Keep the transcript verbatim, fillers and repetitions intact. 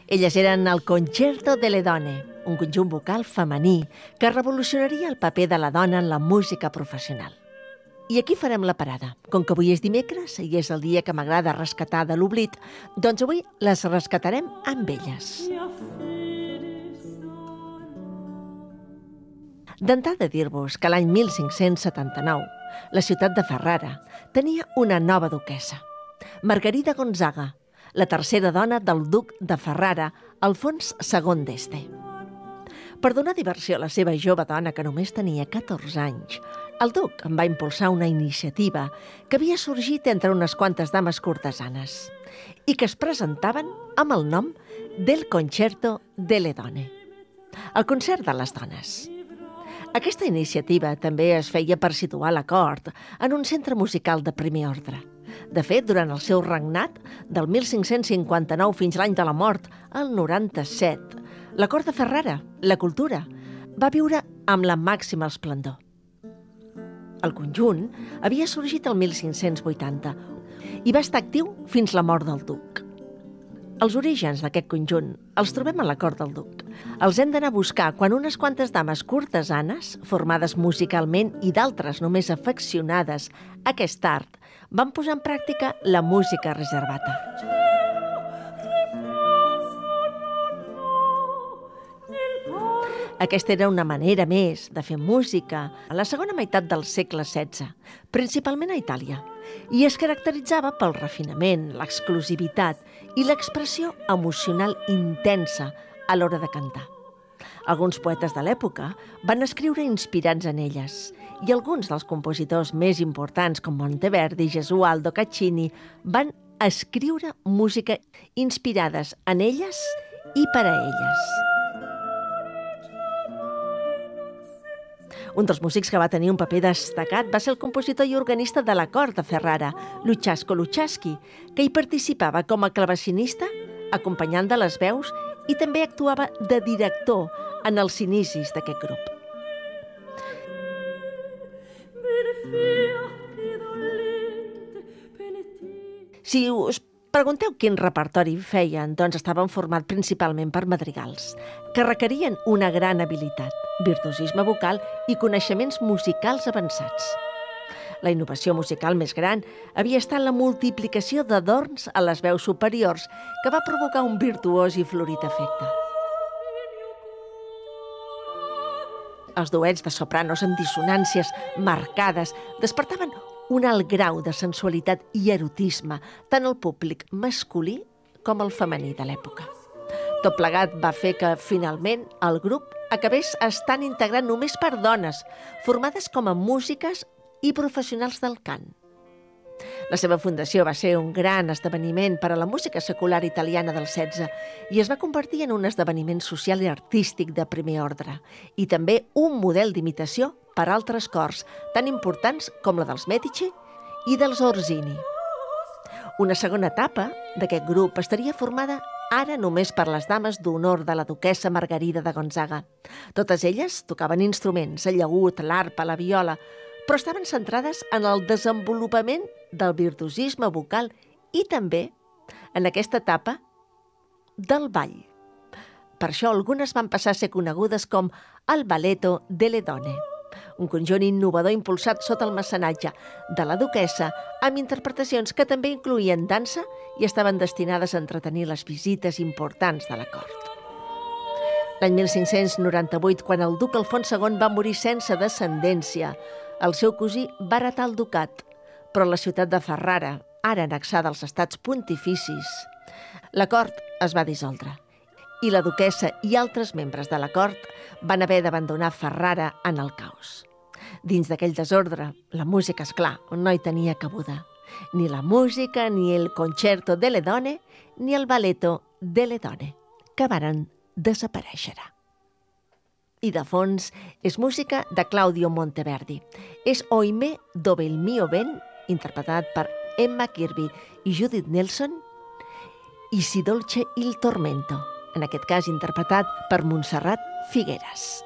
Elles eren el Concerto delle Donne, un conjunt vocal femení que revolucionaria el paper de la dona en la música professional. I aquí farem la parada. Com que avui és dimecres i és el dia que m'agrada rescatar de l'oblit, doncs avui les rescatarem amb elles. D'entrada dir-vos que l'any mil cinc-cents setanta-nou la ciutat de Ferrara tenia una nova duquessa, Margarida Gonzaga, la tercera dona del duc de Ferrara, Alfons segon d'Este. Per donar diversió a la seva jove dona, que només tenia catorze anys, el duc en va impulsar una iniciativa que havia sorgit entre unes quantes dames cortesanes i que es presentaven amb el nom del Concerto delle Donne, el concert de les dones. Aquesta iniciativa també es feia per situar la cort en un centre musical de primer ordre. De fet, durant el seu regnat, del mil cinc-cents cinquanta-nou fins l'any de la mort, el noranta-set, la cort de Ferrara, la cultura, va viure amb la màxima esplendor. El conjunt havia sorgit el mil cinc-cents vuitanta i va estar actiu fins la mort del duc. Els orígens d'aquest conjunt els trobem a la cort del duc. Els hem d'anar a buscar quan unes quantes dames cortesanes, formades musicalment i d'altres només afeccionades a aquest art, van posar en pràctica la música reservata. Aquesta era una manera més de fer música a la segona meitat del segle setze, principalment a Itàlia, i es caracteritzava pel refinament, l'exclusivitat i l'expressió emocional intensa a l'hora de cantar. Alguns poetes de l'època van escriure inspirats en elles, i alguns dels compositors més importants, com Monteverdi, Gesualdo, Caccini, van escriure música inspirades en elles i per a elles. Un dels músics que va tenir un paper destacat va ser el compositor i organista de la cort de Ferrara, Luzzasco Luzzaschi, que hi participava com a clavecinista, acompanyant de les veus, i també actuava de director en els inicis d'aquest grup. Si us pregunteu quin repertori feien, doncs estaven format principalment per madrigals, que requerien una gran habilitat, virtuosisme vocal i coneixements musicals avançats. La innovació musical més gran havia estat la multiplicació d'adorns a les veus superiors, que va provocar un virtuós i florit efecte. Els duets de sopranos amb dissonàncies marcades despertaven un alt grau de sensualitat i erotisme tant al públic masculí com al femení de l'època. Tot plegat va fer que, finalment, el grup acabés estant integrat només per dones, formades com a músiques i professionals del cant. La seva fundació va ser un gran esdeveniment per a la música secular italiana del setze i es va convertir en un esdeveniment social i artístic de primer ordre i també un model d'imitació per a altres cors tan importants com la dels Medici i dels Orsini. Una segona etapa d'aquest grup estaria formada ara només per les dames d'honor de la duquessa Margarida de Gonzaga. Totes elles tocaven instruments, el llaüt, l'arpa, la viola, però estaven centrades en el desenvolupament del virtuosisme vocal i també, en aquesta etapa, del ball. Per això algunes van passar a ser conegudes com el Balletto delle Donne, un conjunt innovador impulsat sota el mecenatge de la duquessa amb interpretacions que també incloïen dansa i estaven destinades a entretenir les visites importants de la cort. L'any mil cinc-cents noranta-vuit, quan el duc Alfons segon va morir sense descendència, el seu cosí va heretar el ducat, però la ciutat de Ferrara, ara annexada als estats pontificis, la cort es va dissoldre i la duquessa i altres membres de la cort van haver d'abandonar Ferrara en el caos. Dins d'aquell desordre, la música, esclar, no hi tenia cabuda. Ni la música, ni el Concerto delle Donne, ni el Balletto delle Donne, que varen desaparèixer. I de fons és música de Claudio Monteverdi. És Oimè dove il mio ben, interpretat per Emma Kirby i Judith Nelson, i Si dolce il tormento, en aquest cas interpretat per Montserrat Figueres.